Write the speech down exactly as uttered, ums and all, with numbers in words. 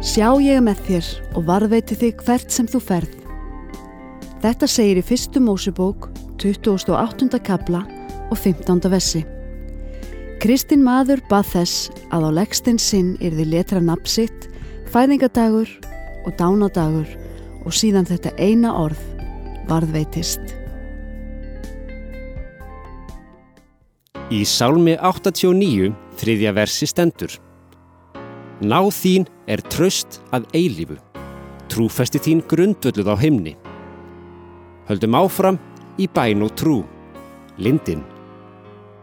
Sjá ég með þér og varðveiti þig hvert sem þú ferð. Þetta segir í fyrstu Mósebók, tuttugasta og áttunda kafla og fimmtánda versi. Kristinn maður bað þess að á legstinn sinn yrði letra nafn sitt, fæðingadagur og dánadagur og síðan þetta eina orð varðveitist. Í Sálmi áttatíu og níu, þriðja versi stendur: Náð þín er traust að eilífu, trúfesti þín grundvölluð á himni. Höldum áfram í bæn og trú, lindin